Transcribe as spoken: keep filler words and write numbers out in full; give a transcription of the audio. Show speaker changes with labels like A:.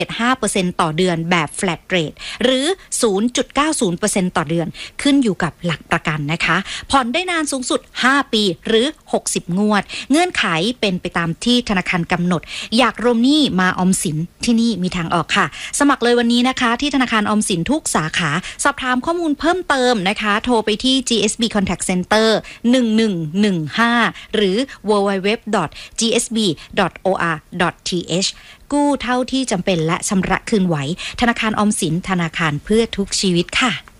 A: ห้าเปอร์เซ็นต์ ต่อเดือนแบบ flat rate หรือ ศูนย์จุดเก้าศูนย์เปอร์เซ็นต์ ต่อเดือนขึ้นอยู่กับหลักประกันนะคะผ่อนได้นานสูงสุดห้าปีหรือหกสิบงวดเงื่อนไขเป็นไปตามที่ธนาคารกำหนดอยากรวมหนี้มาออมสินที่นี่มีทางออกค่ะสมัครเลยวันนี้นะคะที่ธนาคารออมสินทุกสาขาสอบถามข้อมูลเพิ่มเติมนะคะโทรไปที่ จี เอส บี Contact Center หนึ่งหนึ่งหนึ่งห้าหรือ ดับเบิลยู ดับเบิลยู ดับเบิลยู ดอท จี เอส บี ดอท โอ อาร์ ดอท ที เอช กู้เท่าที่จำเป็นและชำระคืนไหวธนาคารออมสินธนาคารเพื่อทุกชีวิตค่ะ